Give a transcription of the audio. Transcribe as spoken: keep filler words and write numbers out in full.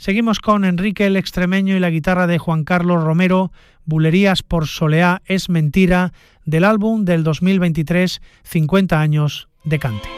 Seguimos con Enrique el Extremeño y la guitarra de Juan Carlos Romero, Bulerías por Soleá es mentira, del álbum del dos mil veintitrés, cincuenta años de cante.